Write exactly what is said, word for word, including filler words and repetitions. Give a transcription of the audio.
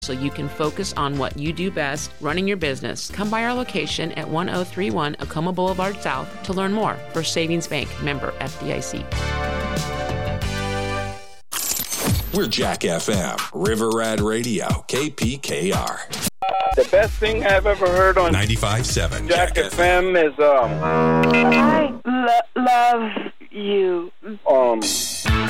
so you can focus on what you do best, running your business. Come by our location at one oh three one Acoma Boulevard South to learn more. First Savings Bank, member F D I C. We're Jack F M, River Rad Radio, K P K R. The best thing I've ever heard on ninety-five point seven Jack, Jack F M is, um... I lo- love you. Um...